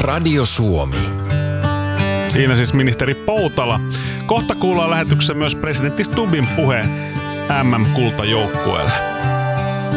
Radio Suomi. Siinä siis ministeri Poutala. Kohta kuullaan lähetyksessä myös presidentti Stubbin puhe MM-kultajoukkueelle.